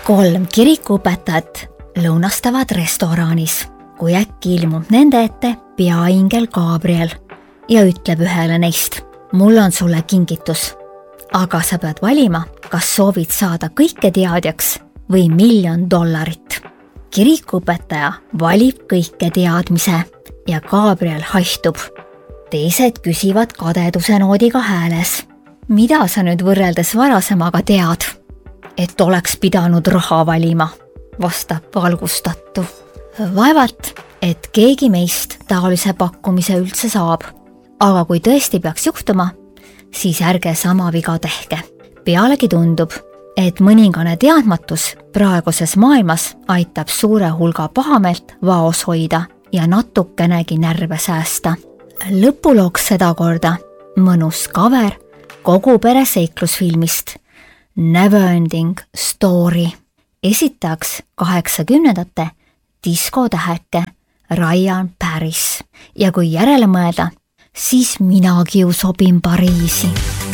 3 kirikuõpetajat lõunastavad restoranis, kui äkki ilmub nende ette peaingel Gabriel ja ütleb ühele neist: mul on sulle kingitus, aga sa pead valima, kas soovid saada kõiketeadjaks või $1 miljon. Kirikuõpetaja valib kõiketeadmise ja Gabriel haihtub. Teised küsivad kadeduse noodiga hääles: mida sa nüüd võrreldes varasemaga tead? Et oleks pidanud raha valima, vastab valgustatu. Vaevalt, et keegi meist taolise pakkumise üldse saab. Aga kui tõesti peaks juhtuma, siis ärge sama viga tehke. Pealegi tundub, et mõningane teadmatus praeguses maailmas aitab suure hulga pahameelt vaos hoida ja natukenegi närve säästa. Lõpulooks sedakorda mõnus cover kogu pere seiklusfilmist Neverending Story. Esitajaks 80ndate diskotäheke Ryan Paris. Ja kui järele mõelda, siis minagi ju sobin Pariisi.